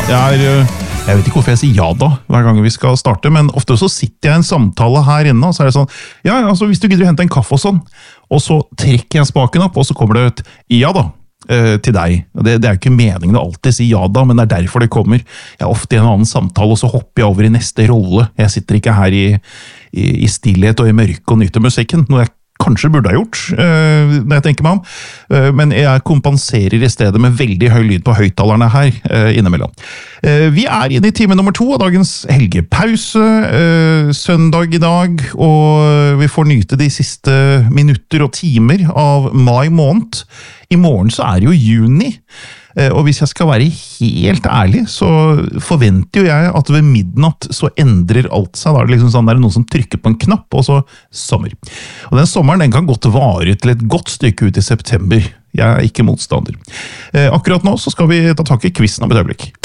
Jeg vet ikke hvorfor jeg sier ja da hver gang vi skal starte, men ofte så sitter jeg i en samtale her inne, og så er det sånn, ja, altså hvis du gidder å hente en kaffe og sånn, og så trekker jeg spaken opp, og så kommer det et ja da til deg. Det er jo ikke meningen å alltid si ja da, men det er derfor det kommer. Jeg er ofte i en annen samtale, og så hopper jeg over i neste rolle. Jeg sitter ikke her i stillhet og i mørke og nyter musikken, noe jeg kanskje burde ha gjort, når jeg tenker meg om, men jeg kompenserer i stedet med veldig høy lyd på høyttalerne her innimellom. Vi er inne i time nummer 2 av dagens helgepause, søndag i dag, og vi får nyte de siste minutter og timer av mai måned. I morgen så er det jo juni, og hvis jeg skal være helt ærlig, så forventer jo jeg at ved midnatt så endrer alt seg. Da er det liksom sånn, det er noen som trykker på en knapp, og så sommer. Og den sommeren den kan godt vare til et godt stykke ut i september. Jeg er ikke motstander. Akkurat nå så skal vi ta tak i quizen om et øyeblikk.